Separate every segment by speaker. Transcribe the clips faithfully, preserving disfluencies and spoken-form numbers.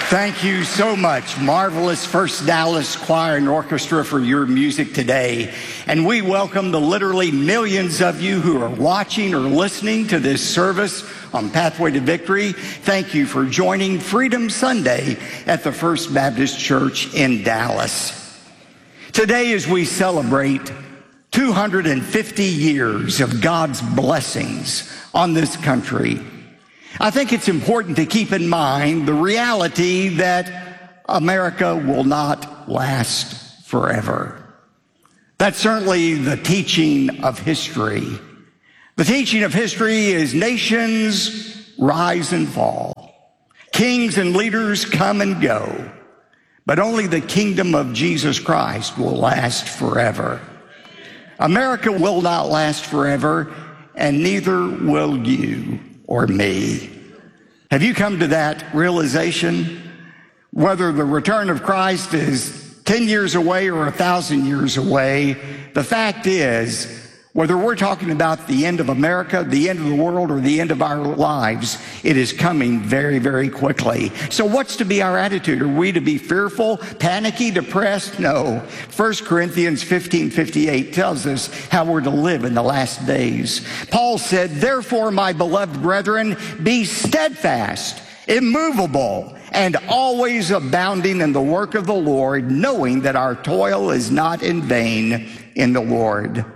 Speaker 1: Thank you so much, marvelous First Dallas Choir and Orchestra, for your music today. And we welcome the literally millions of you who are watching or listening to this service on Pathway to Victory. Thank you for joining Freedom Sunday at the First Baptist Church in Dallas. Today, as we celebrate two hundred fifty years of God's blessings on this country, I think it's important to keep in mind the reality that America will not last forever. That's certainly the teaching of history. The teaching of history is nations rise and fall. Kings and leaders come and go. But only the kingdom of Jesus Christ will last forever. America will not last forever, and neither will you or me. Have you come to that realization? Whether the return of Christ is ten years away or a thousand years away, the fact is, whether we're talking about the end of America, the end of the world, or the end of our lives, it is coming very, very quickly. So what's to be our attitude? Are we to be fearful, panicky, depressed? No. First Corinthians fifteen fifty-eight tells us how we're to live in the last days. Paul said, "Therefore, my beloved brethren, be steadfast, immovable, and always abounding in the work of the Lord, knowing that our toil is not in vain in the Lord."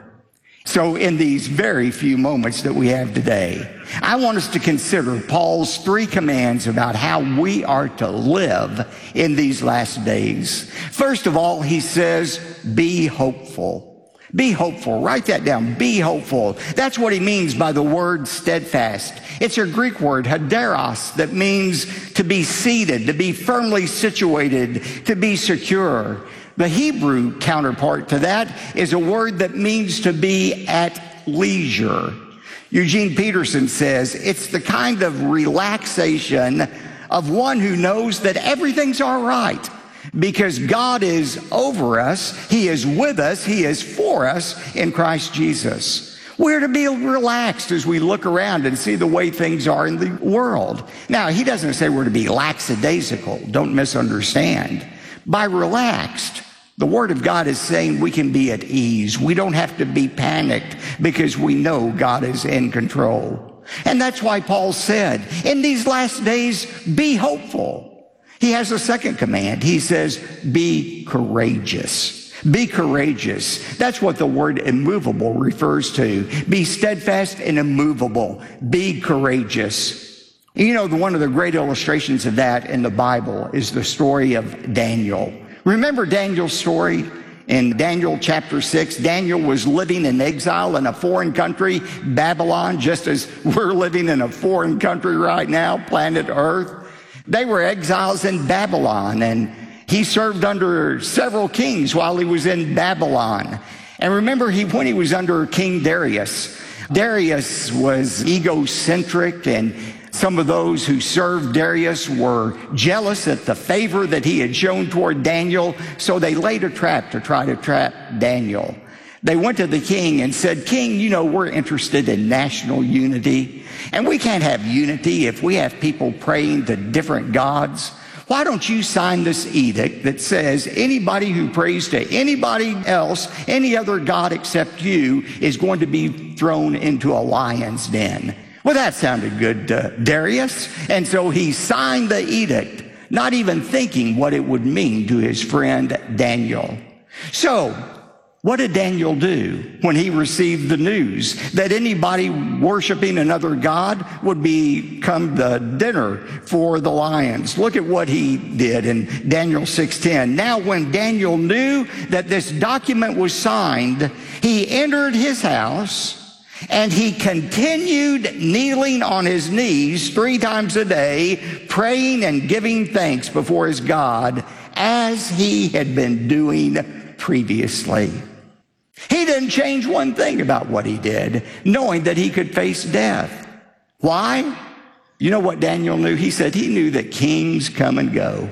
Speaker 1: So in these very few moments that we have today, I want us to consider Paul's three commands about how we are to live in these last days. First of all, he says, be hopeful. Be hopeful. Write that down. Be hopeful. That's what he means by the word steadfast. It's a Greek word, hadaros, that means to be seated, to be firmly situated, to be secure. The Hebrew counterpart to that is a word that means to be at leisure. Eugene Peterson says it's the kind of relaxation of one who knows that everything's all right because God is over us, He is with us, He is for us in Christ Jesus. We're to be relaxed as we look around and see the way things are in the world. Now, he doesn't say we're to be lackadaisical. Don't misunderstand. By relaxed, the Word of God is saying we can be at ease. We don't have to be panicked because we know God is in control. And that's why Paul said, in these last days, be hopeful. He has a second command. He says, be courageous. Be courageous. That's what the word immovable refers to. Be steadfast and immovable. Be courageous. You know, one of the great illustrations of that in the Bible is the story of Daniel. Remember Daniel's story? In Daniel chapter six, Daniel was living in exile in a foreign country, Babylon, just as we're living in a foreign country right now, planet Earth. They were exiles in Babylon, and he served under several kings while he was in Babylon. And remember, he when he was under King Darius, Darius was egocentric, and some of those who served Darius were jealous at the favor that he had shown toward Daniel, so they laid a trap to try to trap Daniel. They went to the king and said, "King, you know, we're interested in national unity, and we can't have unity if we have people praying to different gods. Why don't you sign this edict that says anybody who prays to anybody else, any other god except you, is going to be thrown into a lion's den?" Well, that sounded good to Darius, and so he signed the edict, not even thinking what it would mean to his friend Daniel. So, what did Daniel do when he received the news that anybody worshiping another god would become the dinner for the lions? Look at what he did in Daniel six ten. Now, when Daniel knew that this document was signed, he entered his house, and he continued kneeling on his knees three times a day, praying and giving thanks before his God, as he had been doing previously. He didn't change one thing about what he did, knowing that he could face death. Why? You know what Daniel knew? He said he knew that kings come and go.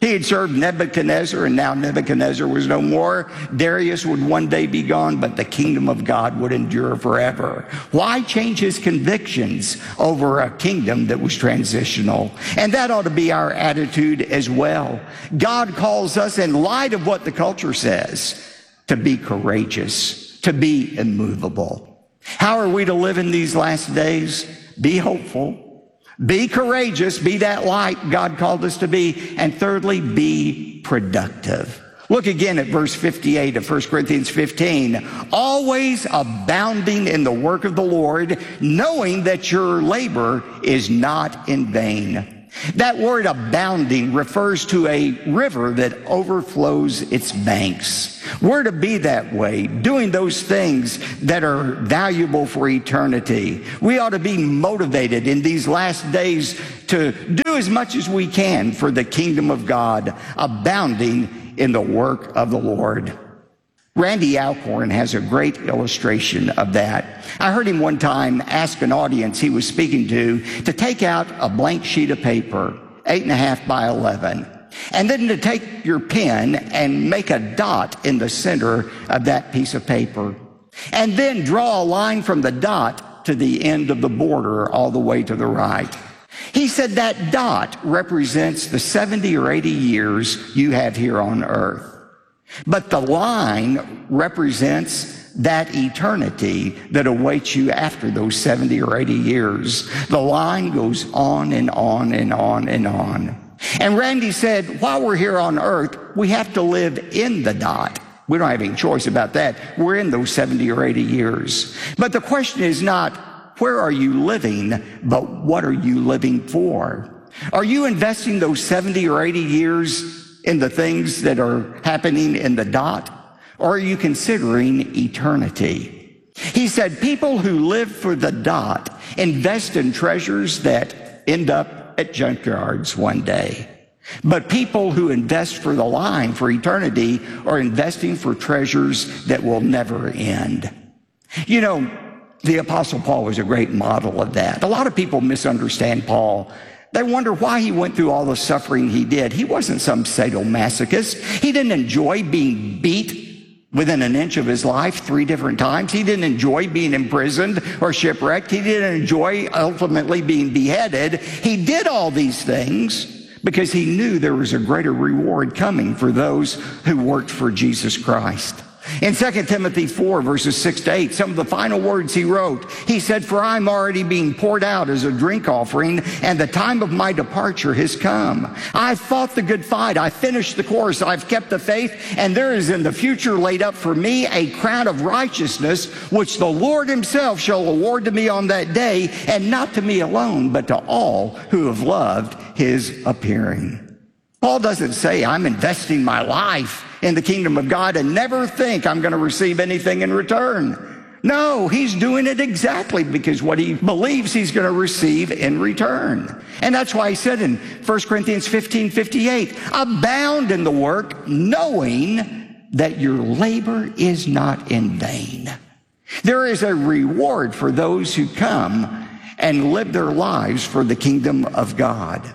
Speaker 1: He had served Nebuchadnezzar, and now Nebuchadnezzar was no more. Darius would one day be gone, but the kingdom of God would endure forever. Why change his convictions over a kingdom that was transitional? And that ought to be our attitude as well. God calls us, in light of what the culture says, to be courageous, to be immovable. How are we to live in these last days? Be hopeful. Be courageous, be that light God called us to be. And thirdly, be productive. Look again at verse fifty-eight of First Corinthians fifteen. Always abounding in the work of the Lord, knowing that your labor is not in vain. That word abounding refers to a river that overflows its banks. We're to be that way, doing those things that are valuable for eternity. We ought to be motivated in these last days to do as much as we can for the kingdom of God, abounding in the work of the Lord. Randy Alcorn has a great illustration of that. I heard him one time ask an audience he was speaking to to take out a blank sheet of paper, eight and a half by eleven, and then to take your pen and make a dot in the center of that piece of paper, and then draw a line from the dot to the end of the border all the way to the right. He said that dot represents the seventy or eighty years you have here on earth. But the line represents that eternity that awaits you after those seventy or eighty years. The line goes on and on and on and on. And Randy said, while we're here on earth, we have to live in the dot. We don't have any choice about that. We're in those seventy or eighty years. But the question is not, where are you living, but what are you living for? Are you investing those seventy or eighty years in the things that are happening in the dot? Or are you considering eternity? He said, people who live for the dot invest in treasures that end up at junkyards one day. But people who invest for the line, for eternity, are investing for treasures that will never end. You know, the Apostle Paul was a great model of that. A lot of people misunderstand Paul. They wonder why he went through all the suffering he did. He wasn't some sadomasochist. He didn't enjoy being beat within an inch of his life three different times. He didn't enjoy being imprisoned or shipwrecked. He didn't enjoy ultimately being beheaded. He did all these things because he knew there was a greater reward coming for those who worked for Jesus Christ. In Second Timothy four, verses six to eight, some of the final words he wrote, he said, for I'm already being poured out as a drink offering, and the time of my departure has come. I've fought the good fight. I've finished the course. I've kept the faith, and there is in the future laid up for me a crown of righteousness, which the Lord himself shall award to me on that day, and not to me alone, but to all who have loved his appearing. Paul doesn't say, I'm investing my life in the kingdom of God and never think I'm going to receive anything in return. No, he's doing it exactly because what he believes he's going to receive in return. And that's why he said in First Corinthians fifteen fifty-eight, abound in the work, knowing that your labor is not in vain. There is a reward for those who come and live their lives for the kingdom of God.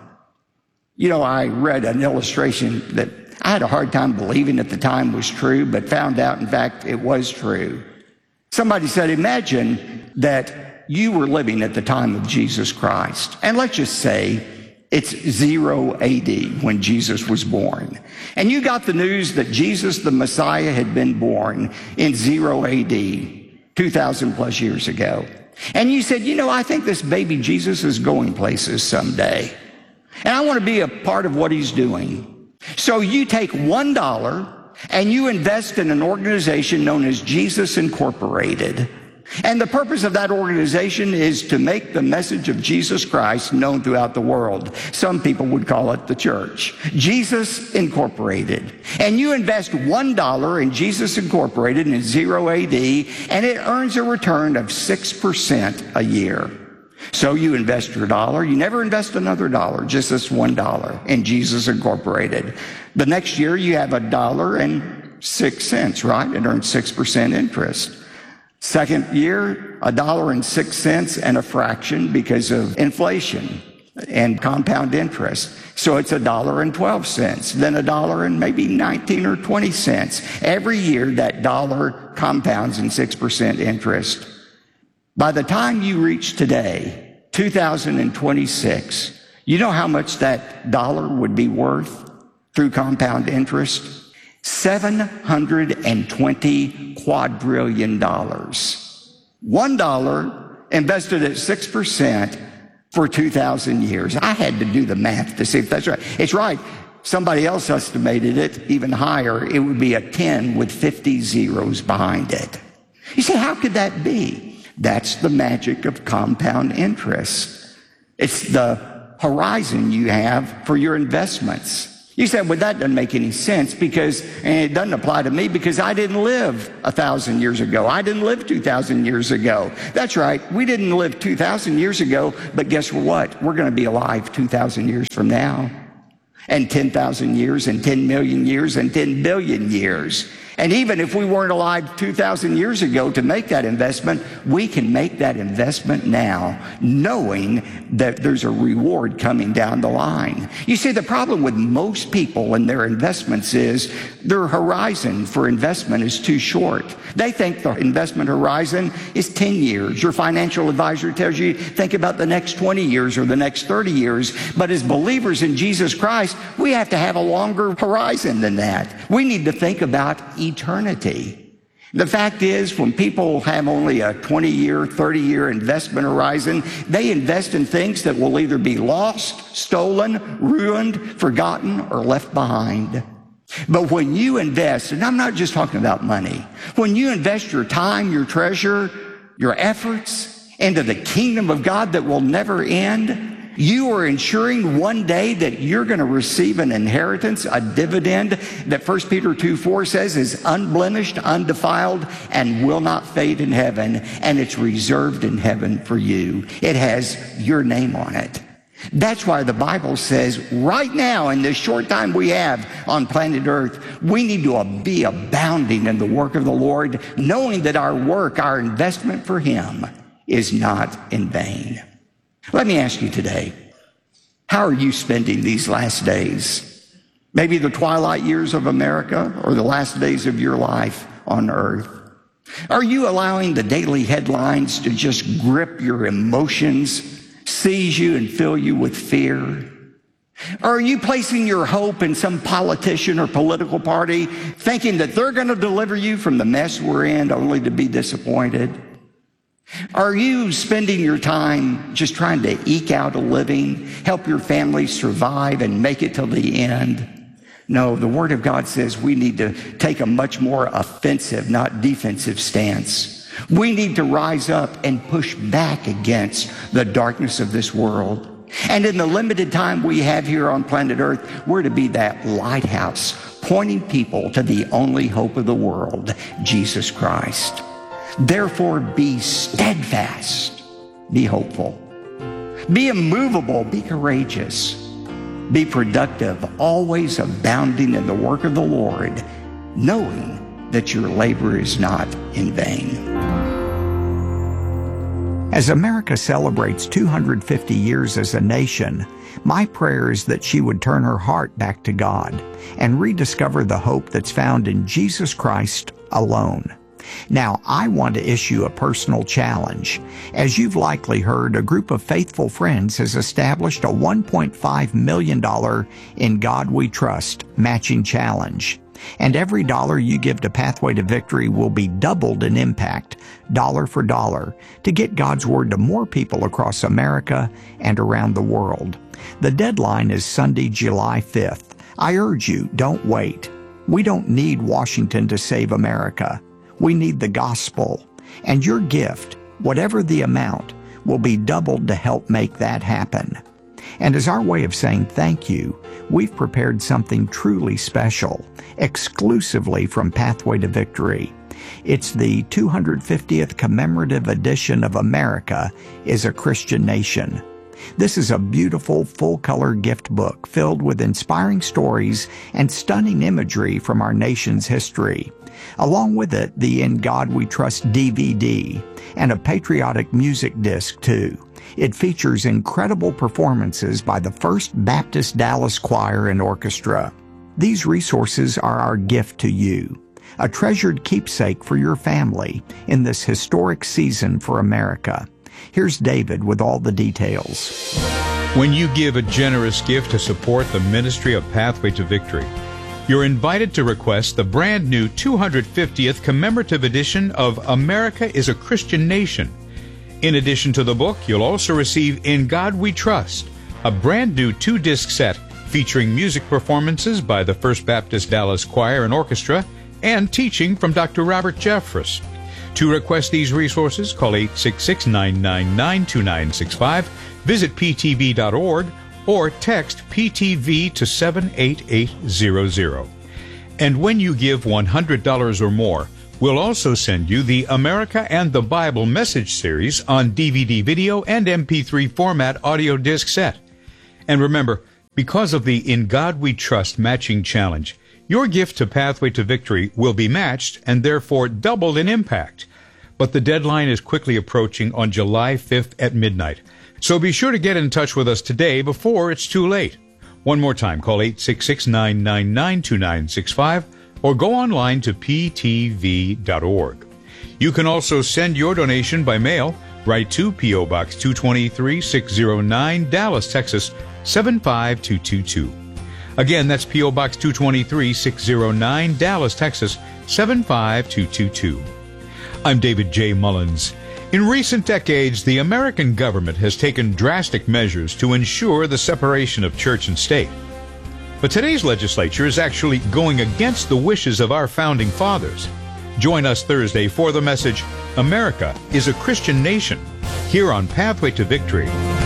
Speaker 1: You know, I read an illustration that I had a hard time believing at the time was true, but found out, in fact, it was true. Somebody said, imagine that you were living at the time of Jesus Christ. And let's just say it's zero A D when Jesus was born. And you got the news that Jesus, the Messiah, had been born in zero A D, two thousand plus years ago. And you said, you know, I think this baby Jesus is going places someday. And I want to be a part of what he's doing. So you take one dollar and you invest in an organization known as Jesus Incorporated. And the purpose of that organization is to make the message of Jesus Christ known throughout the world. Some people would call it the church. Jesus Incorporated. And you invest one dollar in Jesus Incorporated in zero A D, and it earns a return of six percent a year. So you invest your dollar, you never invest another dollar, just this one dollar in Jesus Incorporated. The next year you have a dollar and six cents, right? It earns six percent interest. Second year, a dollar and six cents and a fraction because of inflation. and compound interest. So it's a dollar and twelve cents, then a dollar and maybe nineteen or twenty cents. Every year that dollar compounds in six percent interest. By the time you reach today, two thousand twenty-six, you know how much that dollar would be worth through compound interest? seven hundred twenty quadrillion dollars. One dollar invested at six percent for two thousand years. I had to do the math to see if that's right. It's right. Somebody else estimated it even higher. It would be a ten with fifty zeros behind it. You say, how could that be? That's the magic of compound interest. It's the horizon you have for your investments. You said, well, that doesn't make any sense because, and it doesn't apply to me because I didn't live a thousand years ago. I didn't live two thousand years ago. That's right. We didn't live two thousand years ago, but guess what? We're going to be alive two thousand years from now, and ten thousand years, and ten million years, and ten billion years. And even if we weren't alive two thousand years ago to make that investment, we can make that investment now, knowing that there's a reward coming down the line. You see, the problem with most people and their investments is their horizon for investment is too short. They think the investment horizon is ten years. Your financial advisor tells you, think about the next twenty years or the next thirty years. But as believers in Jesus Christ, we have to have a longer horizon than that. We need to think about eternity. The fact is, when people have only a twenty-year, thirty-year investment horizon, they invest in things that will either be lost, stolen, ruined, forgotten, or left behind. But when you invest, and I'm not just talking about money, when you invest your time, your treasure, your efforts into the kingdom of God that will never end, you are ensuring one day that you're going to receive an inheritance, a dividend that First Peter two four says is unblemished, undefiled, and will not fade in heaven, and it's reserved in heaven for you. It has your name on it. That's why the Bible says right now, in this short time we have on planet Earth, we need to be abounding in the work of the Lord, knowing that our work, our investment for Him, is not in vain. Let me ask you today, how are you spending these last days? Maybe the twilight years of America or the last days of your life on earth. Are you allowing the daily headlines to just grip your emotions, seize you and fill you with fear? Or are you placing your hope in some politician or political party, thinking that they're going to deliver you from the mess we're in only to be disappointed? Are you spending your time just trying to eke out a living, help your family survive and make it till the end? No, the Word of God says we need to take a much more offensive, not defensive stance. We need to rise up and push back against the darkness of this world. And in the limited time we have here on planet Earth, we're to be that lighthouse, pointing people to the only hope of the world, Jesus Christ. Therefore, be steadfast, be hopeful, be immovable, be courageous, be productive, always abounding in the work of the Lord, knowing that your labor is not in vain. As America celebrates two hundred fifty years as a nation, my prayer is that she would turn her heart back to God and rediscover the hope that's found in Jesus Christ alone. Now, I want to issue a personal challenge. As you've likely heard, a group of faithful friends has established a one point five million dollars In God We Trust matching challenge. And every dollar you give to Pathway to Victory will be doubled in impact, dollar for dollar, to get God's Word to more people across America and around the world. The deadline is Sunday, July fifth. I urge you, don't wait. We don't need Washington to save America. We need the gospel, and your gift, whatever the amount, will be doubled to help make that happen. And as our way of saying thank you, we've prepared something truly special, exclusively from Pathway to Victory. It's the two hundred fiftieth commemorative edition of America is a Christian Nation. This is a beautiful full-color gift book filled with inspiring stories and stunning imagery from our nation's history. Along with it, the In God We Trust D V D and a patriotic music disc, too. It features incredible performances by the First Baptist Dallas Choir and Orchestra. These resources are our gift to you, a treasured keepsake for your family in this historic season for America. Here's David with all the details.
Speaker 2: When you give a generous gift to support the ministry of Pathway to Victory, you're invited to request the brand new two hundred fiftieth commemorative edition of America is a Christian Nation. In addition to the book, you'll also receive In God We Trust, a brand new two-disc set featuring music performances by the First Baptist Dallas Choir and Orchestra and teaching from Doctor Robert Jeffress. To request these resources, call eight six six, nine nine nine, two nine six five, visit p t v dot org, or text P T V to seven eight eight zero zero. And when you give one hundred dollars or more, we'll also send you the America and the Bible message series on D V D video and M P three format audio disc set. And remember, because of the In God We Trust matching challenge, your gift to Pathway to Victory will be matched and therefore doubled in impact. But the deadline is quickly approaching on July fifth at midnight. So be sure to get in touch with us today before it's too late. One more time, call eight six six, nine nine nine, two nine six five or go online to p t v dot org. You can also send your donation by mail. Write to P O. Box two twenty-three, six oh nine, Dallas, Texas, seven five two two two. Again, that's P O. Box two twenty-three, six oh nine, Dallas, Texas, seven five two two two. I'm David J. Mullins. In recent decades, the American government has taken drastic measures to ensure the separation of church and state. But today's legislature is actually going against the wishes of our founding fathers. Join us Thursday for the message, America is a Christian Nation, here on Pathway to Victory.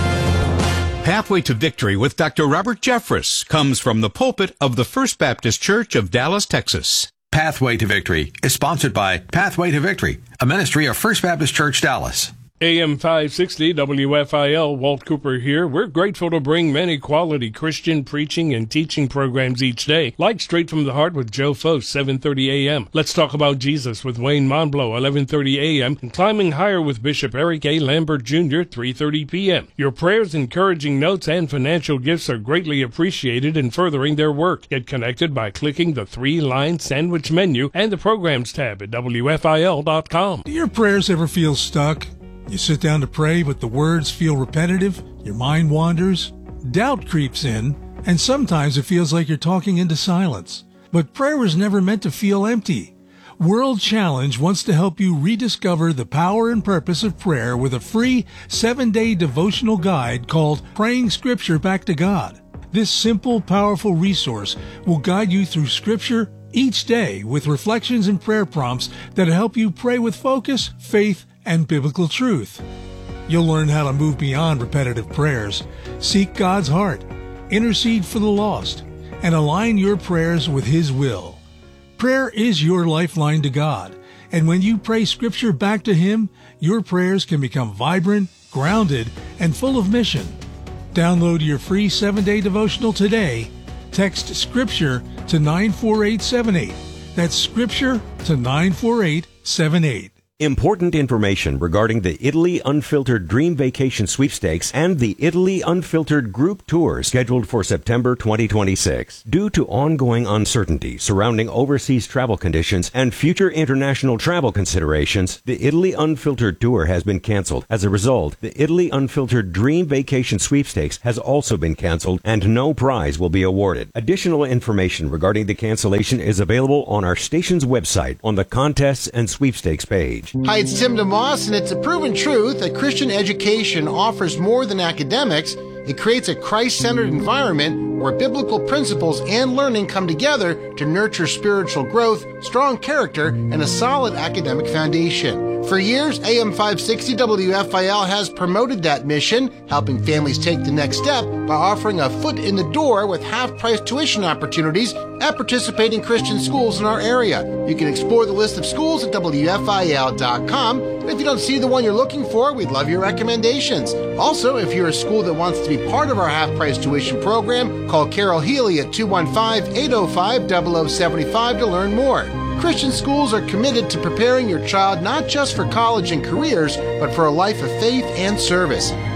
Speaker 2: Pathway to Victory with Doctor Robert Jeffress comes from the pulpit of the First Baptist Church of Dallas, Texas.
Speaker 3: Pathway to Victory is sponsored by Pathway to Victory, a ministry of First Baptist Church, Dallas.
Speaker 4: A M five sixty W F I L, Walt Cooper here. We're grateful to bring many quality Christian preaching and teaching programs each day, like Straight from the Heart with Joe Foast, seven thirty a.m. Let's Talk About Jesus with Wayne Monblow, eleven thirty a.m. and Climbing Higher with Bishop Eric A. Lambert Junior, three thirty p.m. Your prayers, encouraging notes, and financial gifts are greatly appreciated in furthering their work. Get connected by clicking the three-line sandwich menu and the Programs tab at W F I L dot com.
Speaker 5: Do your prayers ever feel stuck? You sit down to pray, but the words feel repetitive, your mind wanders, doubt creeps in, and sometimes it feels like you're talking into silence. But prayer was never meant to feel empty. World Challenge wants to help you rediscover the power and purpose of prayer with a free seven-day devotional guide called Praying Scripture Back to God. This simple, powerful resource will guide you through Scripture each day with reflections and prayer prompts that help you pray with focus, faith, and biblical truth. You'll learn how to move beyond repetitive prayers, seek God's heart, intercede for the lost, and align your prayers with His will. Prayer is your lifeline to God, and when you pray Scripture back to Him, your prayers can become vibrant, grounded, and full of mission. Download your free seven-day devotional today. Text Scripture to nine four eight seven eight. That's Scripture to nine four eight seven eight.
Speaker 6: Important information regarding the Italy Unfiltered Dream Vacation Sweepstakes and the Italy Unfiltered Group Tour scheduled for September twenty twenty-six. Due to ongoing uncertainty surrounding overseas travel conditions and future international travel considerations, the Italy Unfiltered Tour has been canceled. As a result, the Italy Unfiltered Dream Vacation Sweepstakes has also been canceled and no prize will be awarded. Additional information regarding the cancellation is available on our station's website on the Contests and Sweepstakes page.
Speaker 7: Hi, it's Tim DeMoss, and it's a proven truth that Christian education offers more than academics. It creates a Christ-centered environment where biblical principles and learning come together to nurture spiritual growth, strong character, and a solid academic foundation. For years, A M five sixty W F I L has promoted that mission, helping families take the next step by offering a foot in the door with half-price tuition opportunities at participating Christian schools in our area. You can explore the list of schools at W F I L dot com. And if you don't see the one you're looking for, we'd love your recommendations. Also, if you're a school that wants to be part of our half-price tuition program, call Carol Healy at two one five, eight oh five, zero zero seven five to learn more. Christian schools are committed to preparing your child not just for college and careers, but for a life of faith and service.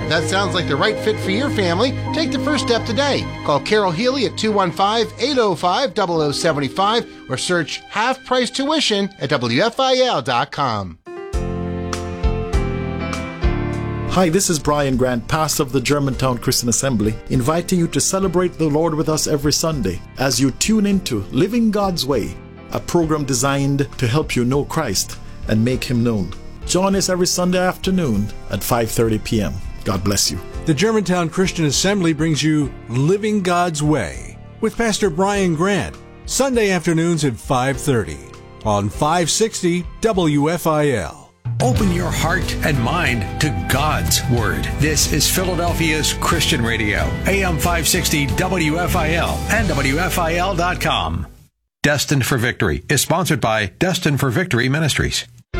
Speaker 7: If that sounds like the right fit for your family, take the first step today. Call Carol Healy at two one five, eight oh five, zero zero seven five or search half-price tuition at W F I L dot com.
Speaker 8: Hi, this is Brian Grant, pastor of the Germantown Christian Assembly, inviting you to celebrate the Lord with us every Sunday as you tune into Living God's Way, a program designed to help you know Christ and make Him known. Join us every Sunday afternoon at five thirty p.m. God bless you.
Speaker 5: The Germantown Christian Assembly brings you Living God's Way with Pastor Brian Grant, Sunday afternoons at five thirty on five sixty W F I L.
Speaker 3: Open your heart and mind to God's Word. This is Philadelphia's Christian Radio, A M five sixty W F I L and W F I L dot com. Destined for Victory is sponsored by Destined for Victory Ministries.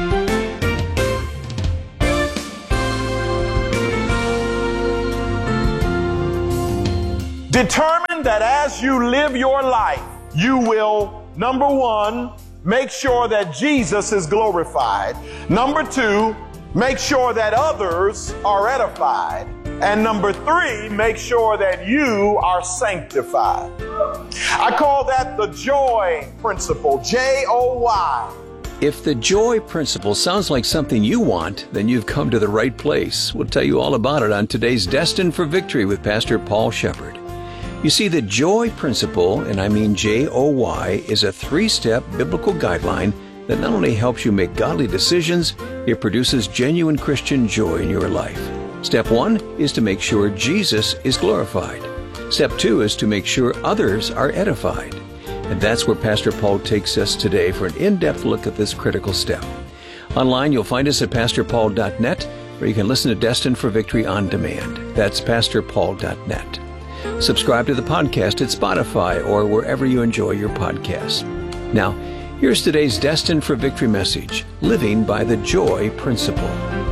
Speaker 9: Determine that as you live your life, you will, number one, make sure that Jesus is glorified. Number two, make sure that others are edified. And number three, make sure that you are sanctified. I call that the joy principle, J O Y.
Speaker 10: If the joy principle sounds like something you want, then you've come to the right place. We'll tell you all about it on today's Destined for Victory with Pastor Paul Shepherd. You see, the joy principle, and I mean J O Y, is a three-step biblical guideline that not only helps you make godly decisions, it produces genuine Christian joy in your life. Step one is to make sure Jesus is glorified. Step two is to make sure others are edified. And that's where Pastor Paul takes us today for an in-depth look at this critical step. Online, you'll find us at pastor paul dot net, where you can listen to Destined for Victory on demand. That's pastor paul dot net. Subscribe to the podcast at Spotify or wherever you enjoy your podcasts. Now, here's today's Destined for Victory message, Living by the Joy Principle.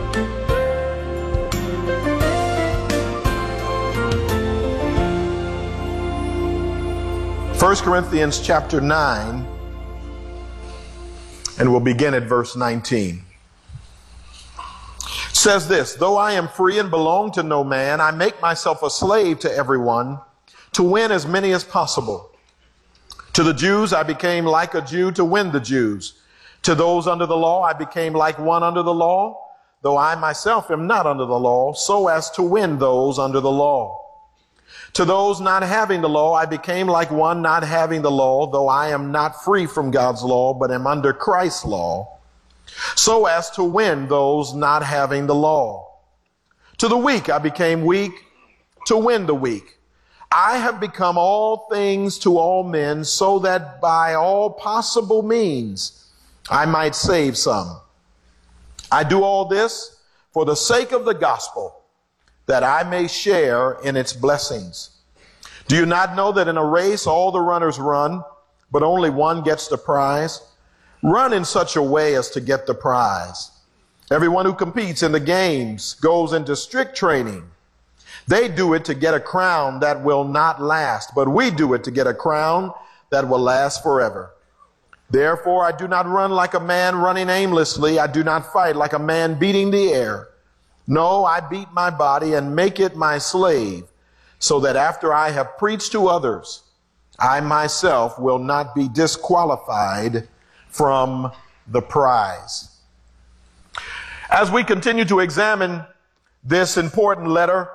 Speaker 9: First Corinthians chapter nine, and we'll begin at verse nineteen. Says this, though I am free and belong to no man, I make myself a slave to everyone to win as many as possible. To the Jews, I became like a Jew to win the Jews. To those under the law, I became like one under the law, though I myself am not under the law, so as to win those under the law. To those not having the law, I became like one not having the law, though I am not free from God's law, but am under Christ's law, so as to win those not having the law. To the weak I became weak to win the weak. I have become all things to all men, so that by all possible means I might save some. I do all this for the sake of the gospel, that I may share in its blessings. Do you not know that in a race all the runners run, but only one gets the prize? Run in such a way as to get the prize. Everyone who competes in the games goes into strict training. They do it to get a crown that will not last, but we do it to get a crown that will last forever. Therefore, I do not run like a man running aimlessly. I do not fight like a man beating the air. No, I beat my body and make it my slave, so that after I have preached to others, I myself will not be disqualified from the prize. As we continue to examine this important letter,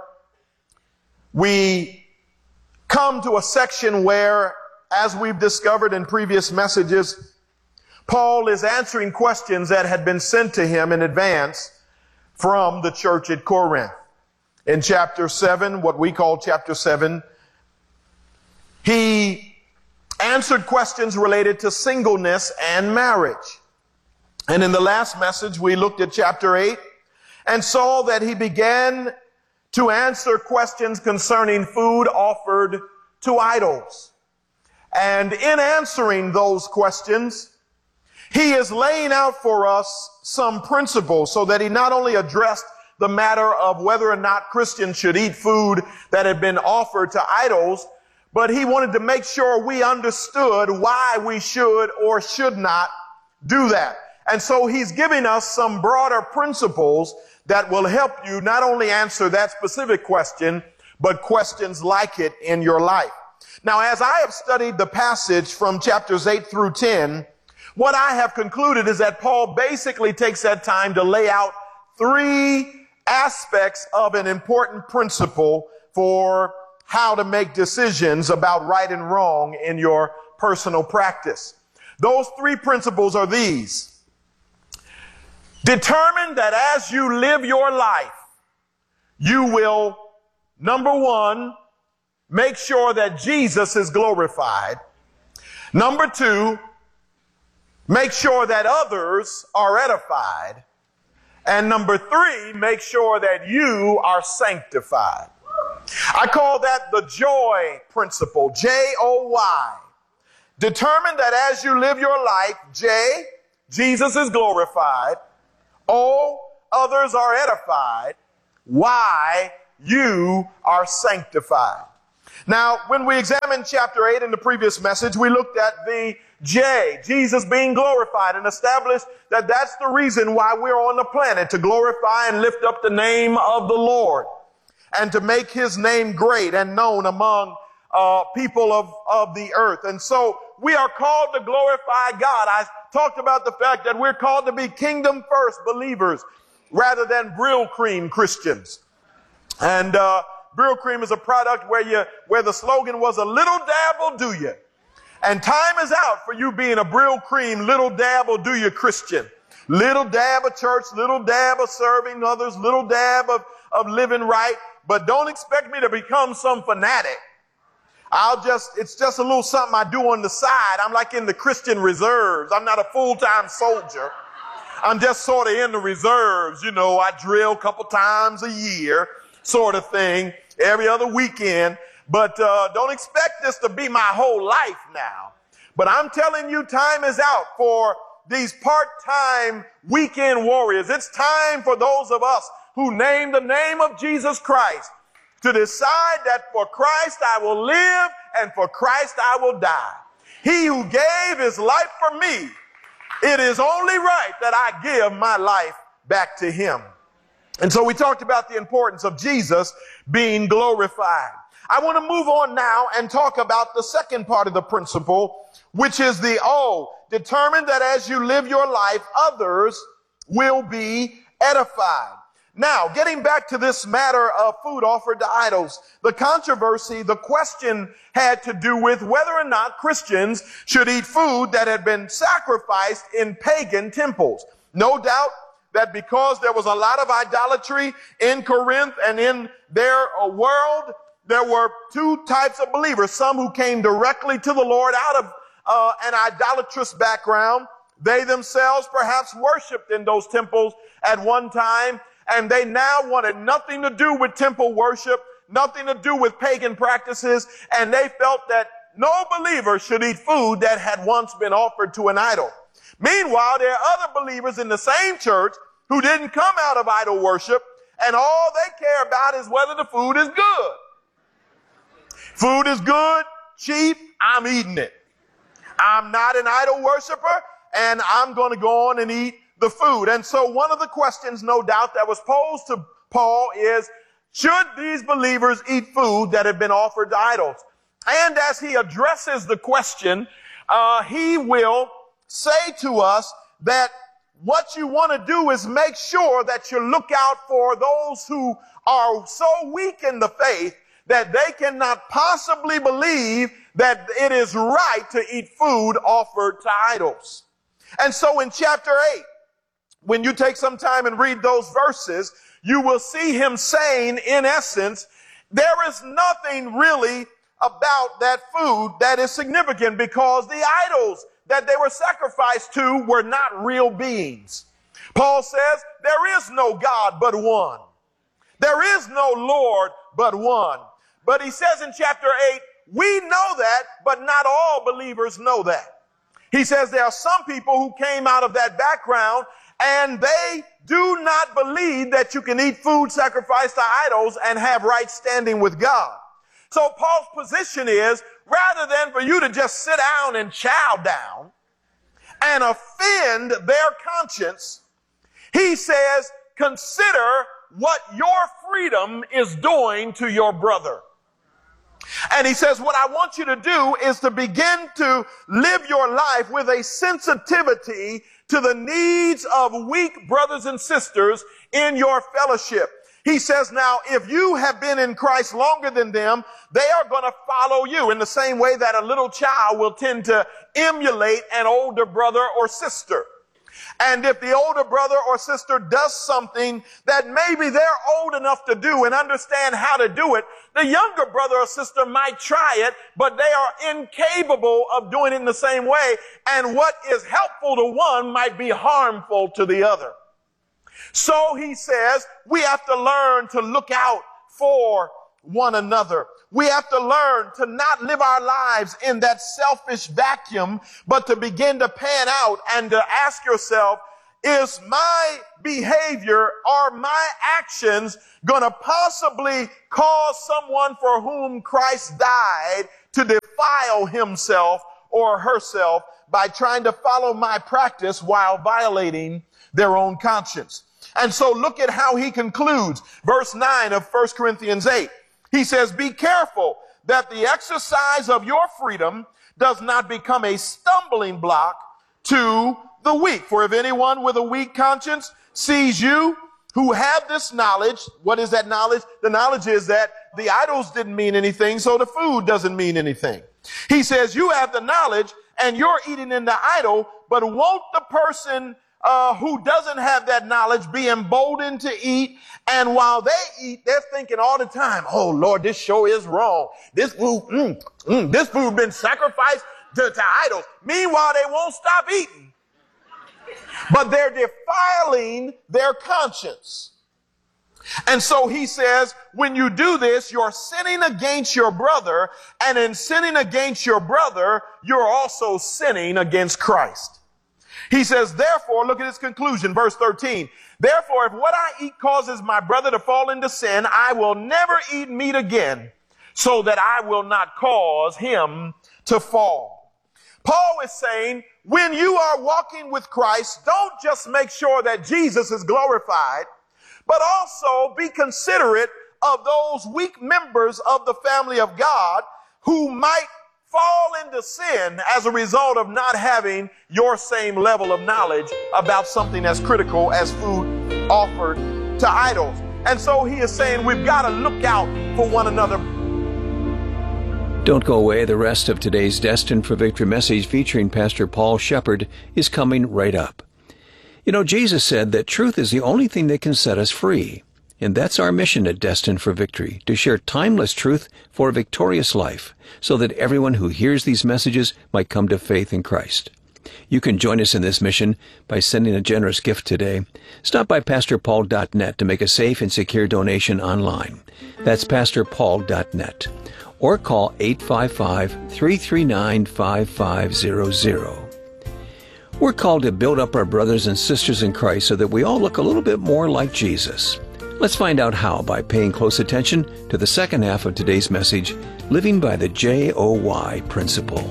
Speaker 9: we come to a section where, as we've discovered in previous messages, Paul is answering questions that had been sent to him in advance from the church at Corinth. In chapter seven, what we call chapter seven, he answered questions related to singleness and marriage. And in the last message, we looked at chapter eight and saw that he began to answer questions concerning food offered to idols. And in answering those questions, he is laying out for us some principles so that he not only addressed the matter of whether or not Christians should eat food that had been offered to idols, but he wanted to make sure we understood why we should or should not do that. And so he's giving us some broader principles that will help you not only answer that specific question, but questions like it in your life. Now, as I have studied the passage from chapters eight through ten, what I have concluded is that Paul basically takes that time to lay out three aspects of an important principle for how to make decisions about right and wrong in your personal practice. Those three principles are these. Determine that as you live your life, you will, number one, make sure that Jesus is glorified. Number two, make sure that others are edified. And number three, make sure that you are sanctified. I call that the joy principle, J O Y. Determine that as you live your life, J, Jesus is glorified. O, others are edified. Y, you are sanctified. Now, when we examined chapter eight in the previous message, we looked at the J, Jesus being glorified, and established that that's the reason why we're on the planet, to glorify and lift up the name of the Lord and to make his name great and known among uh, people of, of the earth. And so we are called to glorify God. I talked about the fact that we're called to be kingdom first believers rather than Brill Cream Christians. And uh, Brill Cream is a product where you where the slogan was, a little dab will do you. And time is out for you being a Brill Cream, little dab will do you Christian. Little dab of church, little dab of serving others, little dab of, of living right. But don't expect me to become some fanatic. I'll just, it's just a little something I do on the side. I'm like in the Christian reserves. I'm not a full-time soldier. I'm just sort of in the reserves. You know, I drill a couple times a year, sort of thing, every other weekend. But uh, don't expect this to be my whole life now. But I'm telling you, time is out for these part-time weekend warriors. It's time for those of us who name the name of Jesus Christ to decide that for Christ I will live and for Christ I will die. He who gave his life for me, it is only right that I give my life back to him. And so we talked about the importance of Jesus being glorified. I want to move on now and talk about the second part of the principle, which is the O. Determine that as you live your life, others will be edified. Now, getting back to this matter of food offered to idols, the controversy, the question had to do with whether or not Christians should eat food that had been sacrificed in pagan temples. No doubt that because there was a lot of idolatry in Corinth and in their world, there were two types of believers, some who came directly to the Lord out of uh, an idolatrous background. They themselves perhaps worshiped in those temples at one time, and they now wanted nothing to do with temple worship, nothing to do with pagan practices, and they felt that no believer should eat food that had once been offered to an idol. Meanwhile, there are other believers in the same church who didn't come out of idol worship, and all they care about is whether the food is good. Food is good, cheap, I'm eating it. I'm not an idol worshiper, and I'm going to go on and eat the food. And so one of the questions, no doubt, that was posed to Paul is, should these believers eat food that had been offered to idols? And as he addresses the question, uh, he will say to us that what you want to do is make sure that you look out for those who are so weak in the faith that they cannot possibly believe that it is right to eat food offered to idols. And so in chapter eight, when you take some time and read those verses, you will see him saying, in essence, there is nothing really about that food that is significant because the idols that they were sacrificed to were not real beings. Paul says, there is no God but one. There is no Lord but one. But he says in chapter eight, we know that, but not all believers know that. He says there are some people who came out of that background and they do not believe that you can eat food sacrificed to idols and have right standing with God. So Paul's position is, rather than for you to just sit down and chow down and offend their conscience, he says, consider what your freedom is doing to your brother. And he says, what I want you to do is to begin to live your life with a sensitivity to the needs of weak brothers and sisters in your fellowship. He says, now, if you have been in Christ longer than them, they are going to follow you in the same way that a little child will tend to emulate an older brother or sister. And if the older brother or sister does something that maybe they're old enough to do and understand how to do it, the younger brother or sister might try it, but they are incapable of doing it in the same way. And what is helpful to one might be harmful to the other. So he says, we have to learn to look out for one another. We have to learn to not live our lives in that selfish vacuum, but to begin to pan out and to ask yourself, is my behavior or my actions going to possibly cause someone for whom Christ died to defile himself or herself by trying to follow my practice while violating their own conscience? And so look at how he concludes. Verse nine of First Corinthians eight. He says, be careful that the exercise of your freedom does not become a stumbling block to the weak. For if anyone with a weak conscience sees you who have this knowledge, what is that knowledge? The knowledge is that the idols didn't mean anything, so the food doesn't mean anything. He says, you have the knowledge and you're eating in the idol, but won't the person Uh, who doesn't have that knowledge be emboldened to eat? And while they eat, they're thinking all the time, oh Lord, this show is wrong. This food, mm, mm, this food been sacrificed to, to idols. Meanwhile, they won't stop eating. But they're defiling their conscience. And so he says, when you do this, you're sinning against your brother. And in sinning against your brother, you're also sinning against Christ. He says, therefore, look at his conclusion, verse thirteen. Therefore, if what I eat causes my brother to fall into sin, I will never eat meat again, so that I will not cause him to fall. Paul is saying, when you are walking with Christ, don't just make sure that Jesus is glorified, but also be considerate of those weak members of the family of God who might fall into sin as a result of not having your same level of knowledge about something as critical as food offered to idols. And so he is saying we've got to look out for one another.
Speaker 10: Don't go away. The rest of today's Destined for Victory message featuring Pastor Paul Shepard is coming right up. You know, Jesus said that truth is the only thing that can set us free. And that's our mission at Destined for Victory, to share timeless truth for a victorious life, so that everyone who hears these messages might come to faith in Christ. You can join us in this mission by sending a generous gift today. Stop by pastor paul dot net to make a safe and secure donation online. That's pastor paul dot net. Or call eight five five, three three nine, five five zero zero. We're called to build up our brothers and sisters in Christ so that we all look a little bit more like Jesus. Let's find out how by paying close attention to the second half of today's message, Living by the J O Y Principle.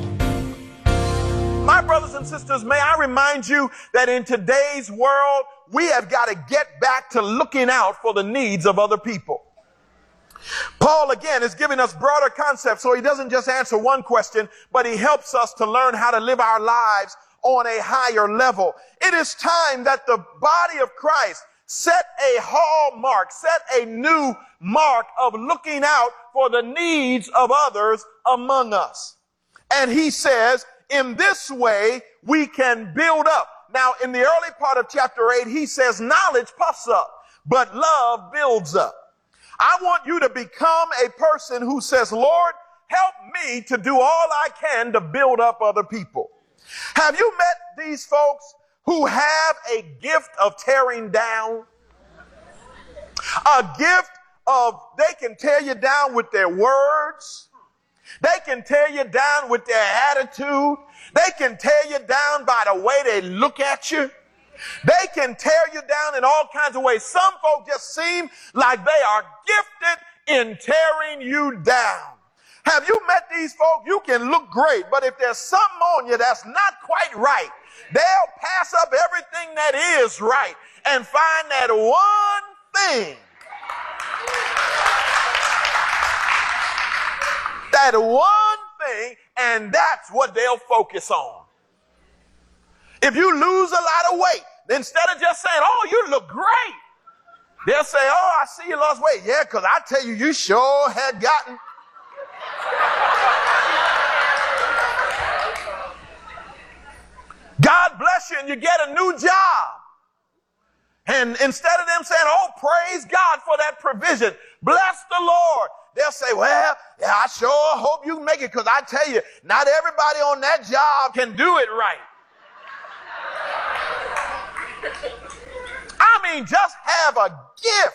Speaker 9: My brothers and sisters, may I remind you that in today's world, we have got to get back to looking out for the needs of other people. Paul, again, is giving us broader concepts, so he doesn't just answer one question, but he helps us to learn how to live our lives on a higher level. It is time that the body of Christ set a hallmark, set a new mark of looking out for the needs of others among us. And he says, in this way, we can build up. Now, in the early part of chapter eight, he says, knowledge puffs up, but love builds up. I want you to become a person who says, Lord, help me to do all I can to build up other people. Have you met these folks who have a gift of tearing down? A gift of, they can tear you down with their words. They can tear you down with their attitude. They can tear you down by the way they look at you. They can tear you down in all kinds of ways. Some folk just seem like they are gifted in tearing you down. Have you met these folk? You can look great, but if there's something on you that's not quite right, they'll pass up everything that is right and find that one thing. That one thing, and that's what they'll focus on. If you lose a lot of weight, instead of just saying, oh, you look great, they'll say, oh, I see you lost weight. Yeah, because I tell you, you sure had gotten. God bless you and you get a new job. And instead of them saying, oh, praise God for that provision, bless the Lord, they'll say, well, yeah, I sure hope you make it, because I tell you, not everybody on that job can do it right. I mean, just have a gift.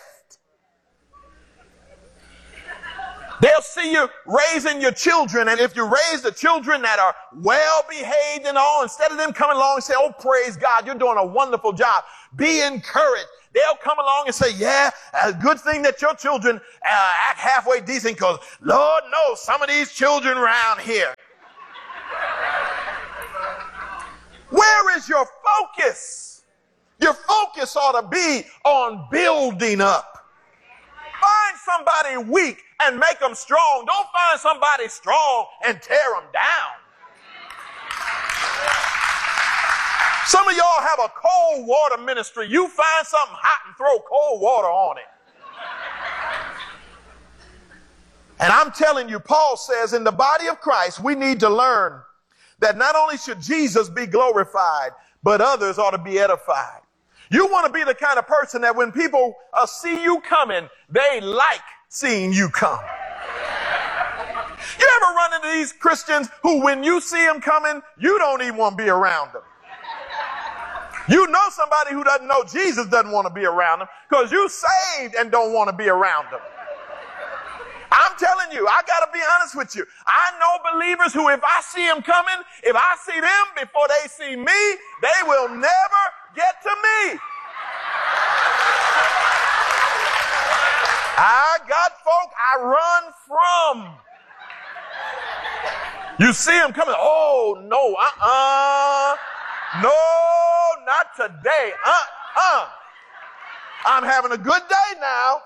Speaker 9: They'll see you raising your children, and if you raise the children that are well-behaved and all, instead of them coming along and say, oh, praise God, you're doing a wonderful job, be encouraged. They'll come along and say, yeah, a good thing that your children uh, act halfway decent, because Lord knows some of these children around here. Where is your focus? Your focus ought to be on building up. Find somebody weak and make them strong. Don't find somebody strong and tear them down. Some of y'all have a cold water ministry. You find something hot and throw cold water on it. And I'm telling you, Paul says in the body of Christ, we need to learn that not only should Jesus be glorified, but others ought to be edified. You want to be the kind of person that when people uh, see you coming, they like seeing you come. You ever run into these Christians who, when you see them coming, you don't even want to be around them? You know somebody who doesn't know Jesus doesn't want to be around them because you saved and don't want to be around them. I'm telling you, I got to be honest with you. I know believers who, if I see them coming, if I see them before they see me, they will never get to me. I got folk I run from. You see them coming, oh, no, uh-uh. No, not today. Uh-uh. I'm having a good day now.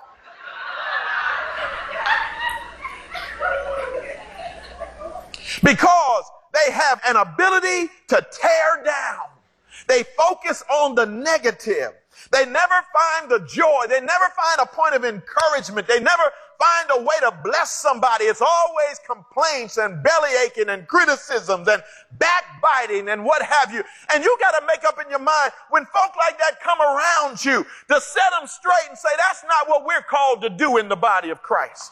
Speaker 9: Because they have an ability to tear down. They focus on the negative. They never find the joy. They never find a point of encouragement. They never find a way to bless somebody. It's always complaints and belly aching and criticisms and backbiting and what have you. And you got to make up in your mind when folk like that come around you to set them straight and say, that's not what we're called to do in the body of Christ.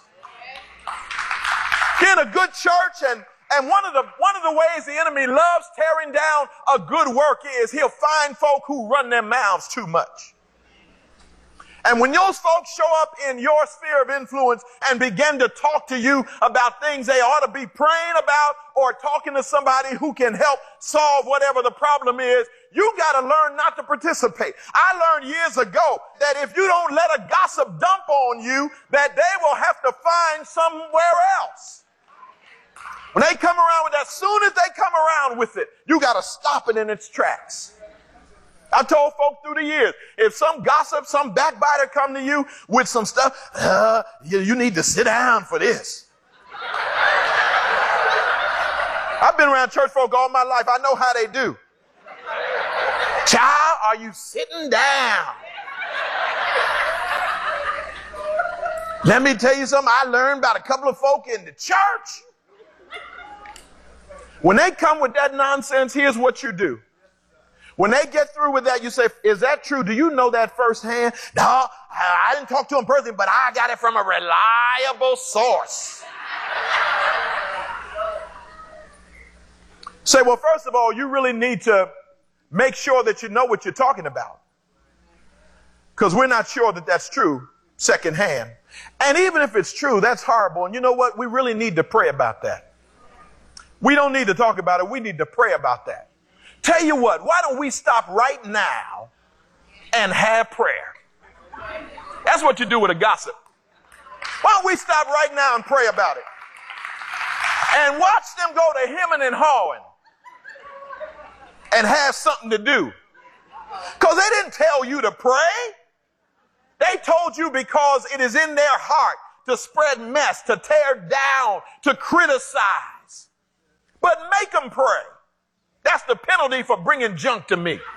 Speaker 9: Get a good church, and And one of the one of the ways the enemy loves tearing down a good work is he'll find folk who run their mouths too much. And when those folks show up in your sphere of influence and begin to talk to you about things they ought to be praying about or talking to somebody who can help solve whatever the problem is, you got to learn not to participate. I learned years ago that if you don't let a gossip dump on you, that they will have to find somewhere else. When they come around with that, as soon as they come around with it, you got to stop it in its tracks. I've told folk through the years, if some gossip, some backbiter come to you with some stuff, uh, you, you need to sit down for this. I've been around church folk all my life. I know how they do. Child, are you sitting down? Let me tell you something I learned about a couple of folk in the church. When they come with that nonsense, here's what you do. When they get through with that, you say, is that true? Do you know that firsthand? No, I didn't talk to them personally, but I got it from a reliable source. Say, well, first of all, you really need to make sure that you know what you're talking about. Because we're not sure that that's true secondhand. And even if it's true, that's horrible. And you know what? We really need to pray about that. We don't need to talk about it. We need to pray about that. Tell you what, why don't we stop right now and have prayer? That's what you do with a gossip. Why don't we stop right now and pray about it? and watch them go to hemming and hawing and have something to do. Because they didn't tell you to pray. They told you because it is in their heart to spread mess, to tear down, to criticize. But make them pray. That's the penalty for bringing junk to me.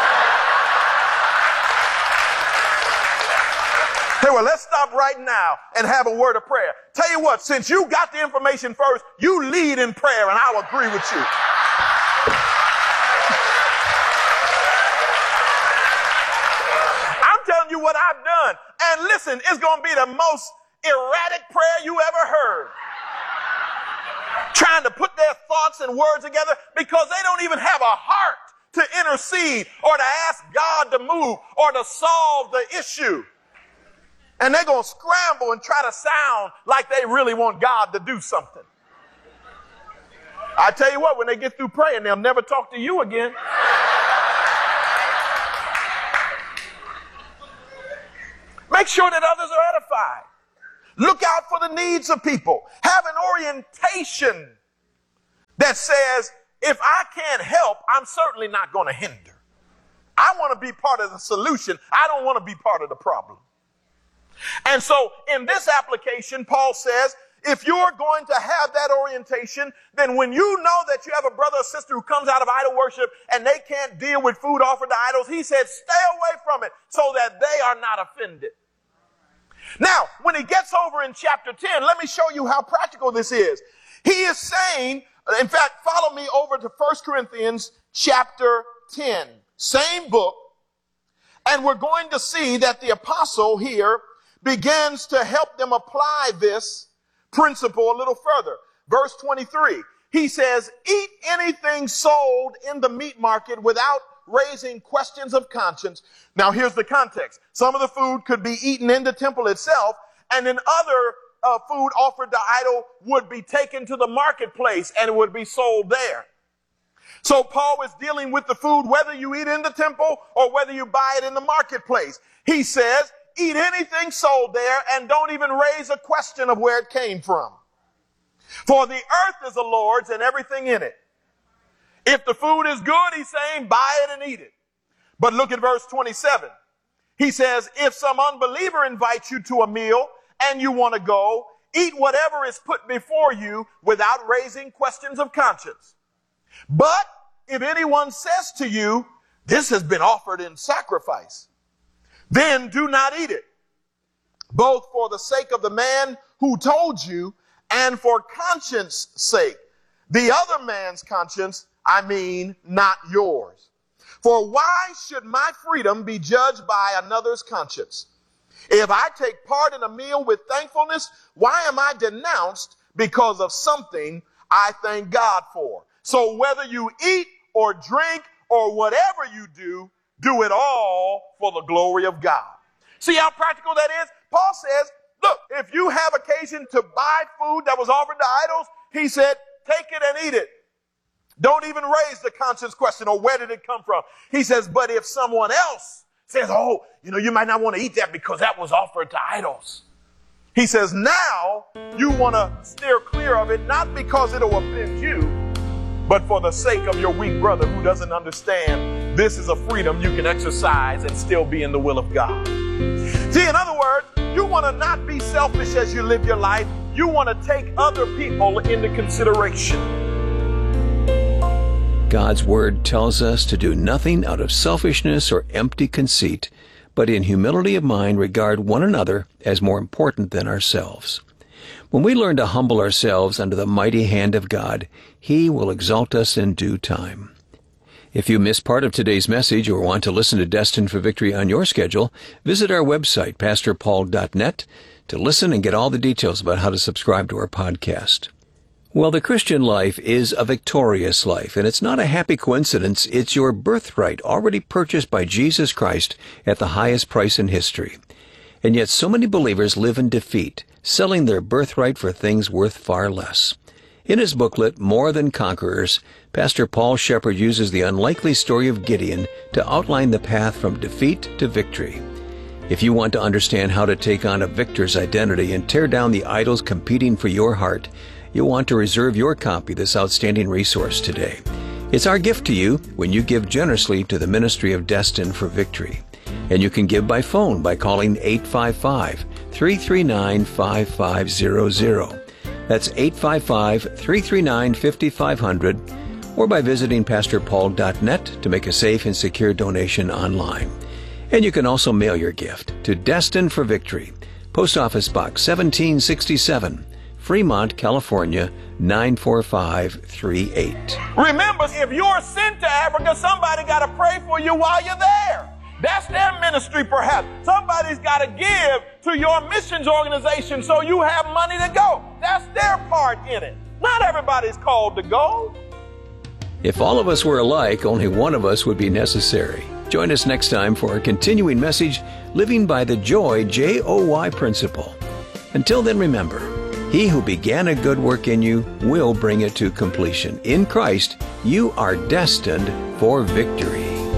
Speaker 9: Hey, well, let's stop right now and have a word of prayer. Tell you what, since you got the information first, you lead in prayer and I'll agree with you. I'm telling you what I've done. And listen, it's going to be the most erratic prayer you ever heard. Trying to put their thoughts and words together because they don't even have a heart to intercede or to ask God to move or to solve the issue. And they're going to scramble and try to sound like they really want God to do something. I tell you what, when they get through praying, they'll never talk to you again. Make sure that others are edified. Look out for the needs of people. Have an orientation that says, if I can't help, I'm certainly not going to hinder. I want to be part of the solution. I don't want to be part of the problem. And so in this application, Paul says, if you're going to have that orientation, then when you know that you have a brother or sister who comes out of idol worship and they can't deal with food offered to idols, he said, stay away from it so that they are not offended. Now, when he gets over in chapter ten, let me show you how practical this is. He is saying, in fact, follow me over to First Corinthians chapter ten, same book, and we're going to see that the apostle here begins to help them apply this principle a little further. Verse twenty-three, he says, eat anything sold in the meat market without raising questions of conscience. Now here's the context. Some of the food could be eaten in the temple itself, and then other uh, food offered to idol would be taken to the marketplace and it would be sold there. So Paul is dealing with the food whether you eat in the temple or whether you buy it in the marketplace. He says, eat anything sold there and don't even raise a question of where it came from. For the earth is the Lord's and everything in it. If the food is good, he's saying, buy it and eat it. But look at verse twenty-seven. He says, if some unbeliever invites you to a meal and you want to go, eat whatever is put before you without raising questions of conscience. But if anyone says to you, this has been offered in sacrifice, then do not eat it, both for the sake of the man who told you and for conscience sake. The other man's conscience, I mean, not yours. For why should my freedom be judged by another's conscience? If I take part in a meal with thankfulness, why am I denounced because of something I thank God for? So whether you eat or drink or whatever you do, do it all for the glory of God. See how practical that is? Paul says, look, if you have occasion to buy food that was offered to idols, he said, take it and eat it. Don't even raise the conscience question or where did it come from? He says, but if someone else says, oh, you know, you might not want to eat that because that was offered to idols. He says, now you want to steer clear of it, not because it'll offend you, but for the sake of your weak brother who doesn't understand this is a freedom you can exercise and still be in the will of God. See, in other words, you want to not be selfish as you live your life. You want to take other people into consideration.
Speaker 10: God's Word tells us to do nothing out of selfishness or empty conceit, but in humility of mind regard one another as more important than ourselves. When we learn to humble ourselves under the mighty hand of God, He will exalt us in due time. If you missed part of today's message or want to listen to Destined for Victory on your schedule, visit our website, pastor paul dot net, to listen and get all the details about how to subscribe to our podcast. Well, the Christian life is a victorious life, and it's not a happy coincidence. It's your birthright, already purchased by Jesus Christ at the highest price in history. And yet so many believers live in defeat, selling their birthright for things worth far less. In his booklet, More Than Conquerors, Pastor Paul Shepard uses the unlikely story of Gideon to outline the path from defeat to victory. If you want to understand how to take on a victor's identity and tear down the idols competing for your heart, you'll want to reserve your copy of this outstanding resource today. It's our gift to you when you give generously to the ministry of Destined for Victory. And you can give by phone by calling eight five five, three three nine, five five zero zero. That's eight five five, three three nine, five five zero zero, or by visiting pastor paul dot net to make a safe and secure donation online. And you can also mail your gift to Destined for Victory, Post Office Box seventeen sixty-seven, Fremont, California, nine four five three eight.
Speaker 9: Remember, if you're sent to Africa, somebody got to pray for you while you're there. That's their ministry, perhaps. Somebody's got to give to your missions organization so you have money to go. That's their part in it. Not everybody's called to go.
Speaker 10: If all of us were alike, only one of us would be necessary. Join us next time for our continuing message, Living by the Joy, J O Y Principle. Until then, remember, he who began a good work in you will bring it to completion. In Christ, you are destined for victory.